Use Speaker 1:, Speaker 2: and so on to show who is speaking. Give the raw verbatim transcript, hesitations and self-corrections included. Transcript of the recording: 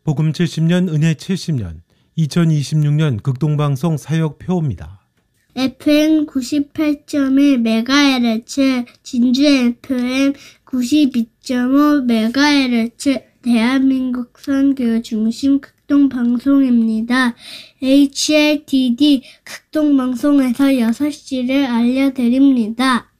Speaker 1: 복음 칠십 년 은혜 칠십 년 이천이십육 년 극동방송 사역표입니다.
Speaker 2: 에프엠 구십팔 점 일 메가헤르츠, 진주 에프엠 구십이 점 오 메가헤르츠, 대한민국 선교 중심 극동방송입니다. 에이치엘티디 극동방송에서 여섯 시를 알려드립니다.